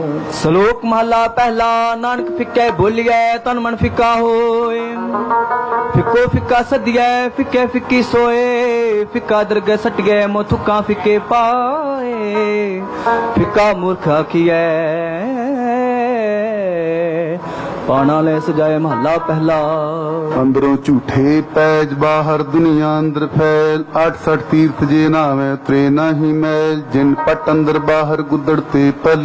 ਸਲੋਕ ਮਹਲਾ ਪਹਿਲਾ। ਨਾਨਕ ਫਿੱਕੇ ਬੋਲੀਐ ਤਨ ਮਨ ਫਿੱਕਾ ਹੋਏ। ਫਿੱਕੋ ਫਿੱਕਾ ਸਦੀਐ ਫਿੱਕੇ ਫਿੱਕੀ ਸੋਏ। ਫਿੱਕਾ ਦਰਗਹਿ ਸਟਿਐ ਮੋ ਥੁੱਕਾਂ ਫਿੱਕੇ ਪਾਏ। ਫਿੱਕਾ ਮੂਰਖ ਆਖੀਐ ਪਾਣਾ ਲੈ ਸਜਾਏ ਮਹਲਾ ਪਹਿਲਾ। ਅੰਦਰੋਂ ਝੂਠੇ ਪੈਜ ਬਾਹਰ ਦੁਨੀਆ ਅੰਦਰ ਫੈਲ। 68 ਤੀਰਥ ਜੇ ਨਾਵੇਂ ਉਤਰੇ ਨਾਹੀ ਮੈਲ। ਜਿਨ ਪਟ ਅੰਦਰ ਬਾਹਰ ਗੁੱਦੜ ਤੇ ਪਲ